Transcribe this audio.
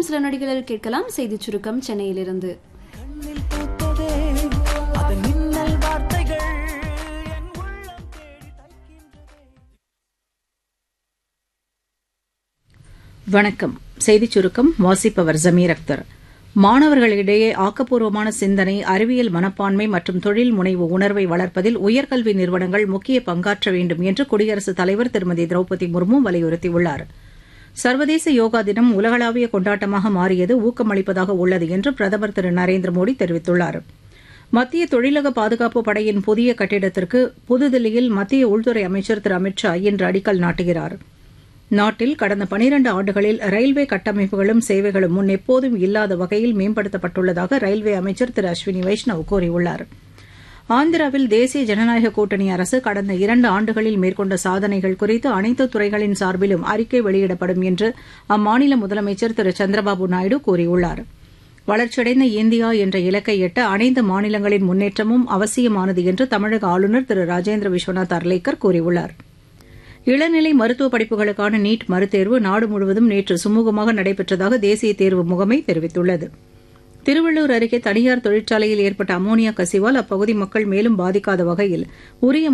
இன்னும் சில நொடிகளில் கேட்கலாம் செய்திச் சுருக்கம் சென்னையிலிருந்து. வணக்கம். செய்திச் சுருக்கம் வாசிப்பவர் ஜமீர் அக்தர். மாணவர்களிடையே ஆக்கப்பூர்வமான சிந்தனை, அறிவியல் மனப்பான்மை மற்றும் தொழில் முனைவு உணர்வை வளர்ப்பதில் உயர்கல்வி நிறுவனங்கள் முக்கிய பங்காற்ற வேண்டும் என்று குடியரசுத் தலைவர் திருமதி திரௌபதி முர்மு வலியுறுத்தியுள்ளார். சர்வதேச யோகா தினம் உலகளாவிய கொண்டாட்டமாக மாறியது ஊக்கமளிப்பதாக உள்ளது என்று பிரதமர் திரு நரேந்திர மோடி தெரிவித்துள்ளார். மத்திய தொழிலக பாதுகாப்பு படையின் புதிய கட்டிடத்திற்கு புதுதில்லியில் மத்திய உள்துறை அமைச்சர் திரு அமித் ஷா இன்று அடிக்கல் நாட்டுகிறார். நாட்டில் கடந்த 12 ஆண்டுகளில் ரயில்வே கட்டமைப்புகளும் சேவைகளும் முன் எப்போதும் இல்லாத வகையில் மேம்படுத்தப்பட்டுள்ளதாக ரயில்வே அமைச்சர் திரு அஸ்வினி வைஷ்ணவ் கூறியுள்ளார். ஆந்திராவில் தேசிய ஜனநாயக கூட்டணி அரசு கடந்த 2 ஆண்டுகளில் மேற்கொண்ட சாதனைகள் குறித்து அனைத்து துறைகளின் சார்பிலும் அறிக்கை வெளியிடப்படும் என்று அம்மாநில முதலமைச்சர் திரு சந்திரபாபு நாயுடு கூறியுள்ளார். வளர்ச்சியடைந்த இந்தியா என்ற இலக்கை எட்ட அனைத்து மாநிலங்களின் முன்னேற்றமும் அவசியமானது என்று தமிழக ஆளுநர் திரு ராஜேந்திர விஸ்வநாத் அர்லேக்கர் கூறியுள்ளார். இளநிலை மருத்துவ படிப்புகளுக்கான நீட் மறுதேர்வு நாடு முழுவதும் நேற்று சுமூகமாக நடைபெற்றதாக தேசிய தேர்வு முகமை தெரிவித்துள்ளது. திருவள்ளூர் அருகே தனியார் தொழிற்சாலையில் ஏற்பட்ட அமோனியா கசிவால் அப்பகுதி மக்கள் மேலும் பாதிக்காத வகையில் உரிய